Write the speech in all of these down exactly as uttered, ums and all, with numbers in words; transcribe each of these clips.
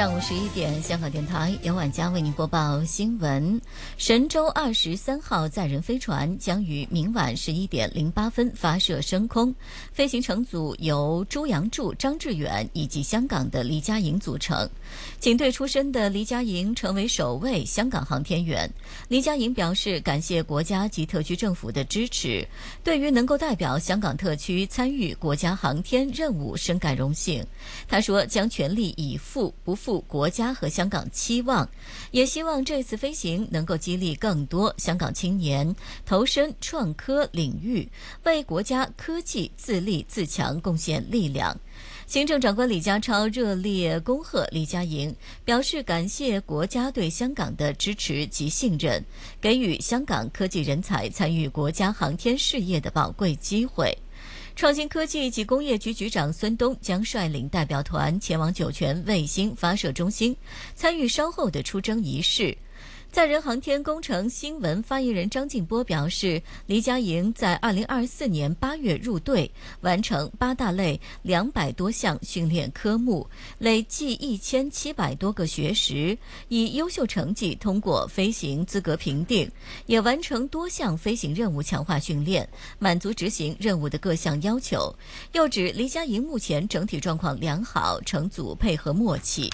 上午十一点，香港电台由晚佳为您播报新闻。神舟二十三号载人飞船将于明晚十一点零八分发射升空，飞行乘组由朱杨柱、张志远以及香港的黎佳莹组成。警队出身的黎佳莹成为首位香港航天员。黎佳莹表示感谢国家及特区政府的支持，对于能够代表香港特区参与国家航天任务深感荣幸。他说将全力以赴，不负国家和香港期望，也希望这次飞行能够激励更多香港青年投身创科领域，为国家科技自立自强贡献力量。行政长官李家超热烈恭贺黎佳莹，表示感谢国家对香港的支持及信任，给予香港科技人才参与国家航天事业的宝贵机会。创新科技及工业局局长孙东将率领代表团前往酒泉卫星发射中心，参与稍后的出征仪式。载人航天工程新闻发言人张静波表示，黎佳莹在二零二四年八月入队，完成八大类两百多项训练科目，累计一千七百多个学时，以优秀成绩通过飞行资格评定，也完成多项飞行任务强化训练，满足执行任务的各项要求。又指黎佳莹目前整体状况良好，乘组配合默契。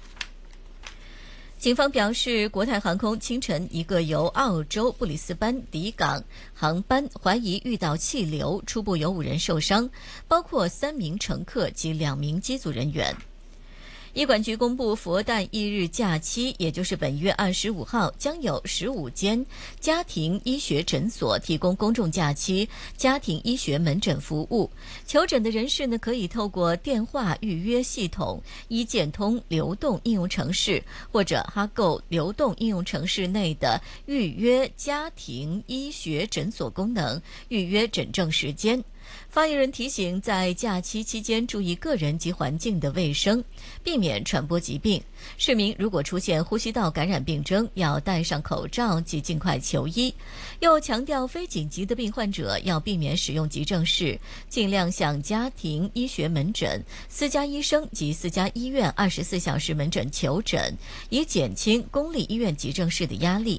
警方表示，国泰航空清晨一个由澳洲布里斯班抵港航班怀疑遇到气流，初步有五人受伤，包括三名乘客及两名机组人员。医管局公布佛诞翌日假期，也就是本月二十五号，将有十五间家庭医学诊所提供公众假期家庭医学门诊服务。求诊的人士呢，可以透过电话预约系统、医健通流动应用程式或者哈购流动应用程式内的预约家庭医学诊所功能，预约诊症时间。发言人提醒，在假期期间注意个人及环境的卫生，避免传播疾病。市民如果出现呼吸道感染病征，要戴上口罩及尽快求医。又强调，非紧急的病患者要避免使用急症室，尽量向家庭医学门诊、私家医生及私家医院二十四小时门诊求诊，以减轻公立医院急症室的压力。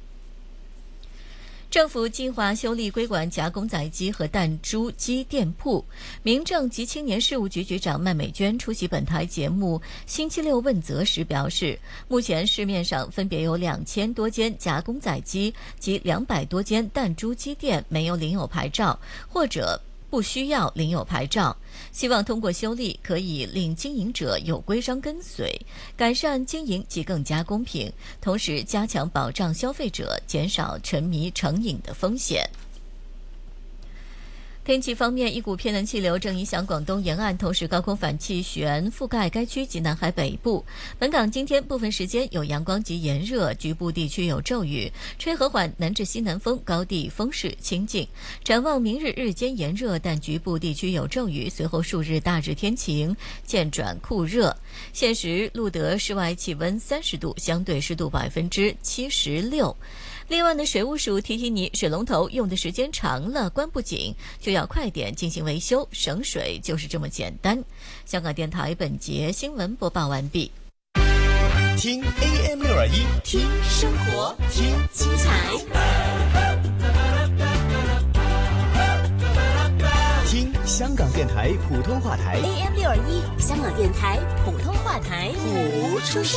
政府计划修例规管加工仔鸡和蛋猪鸡店铺。民政及青年事务局局长麦美娟出席本台节目星期六问责时表示，目前市面上分别有两千多间加工仔鸡及两百多间蛋猪鸡店没有领有牌照，或者不需要领有牌照，希望通过修例可以令经营者有规章跟随，改善经营及更加公平，同时加强保障消费者，减少沉迷成瘾的风险。天气方面，一股偏南气流正影响广东沿岸，同时高空反气旋覆盖该区及南海北部。本港今天部分时间有阳光及炎热，局部地区有骤雨，吹和缓南至西南风，高地风势清劲。展望明日日间炎热，但局部地区有骤雨，随后数日大致天晴，渐转酷热。现时路德室外气温三十度，相对湿度百分之七十六。另外呢，水务署提醒你，水龙头用的时间长了，关不紧，就要快点进行维修，省水就是这么简单。香港电台本节新闻播报完毕。 听 A M 六二一， 听生活，听精彩， 听香港电台普通话台 A M 六二一，香港电台普通话台， 谱出生。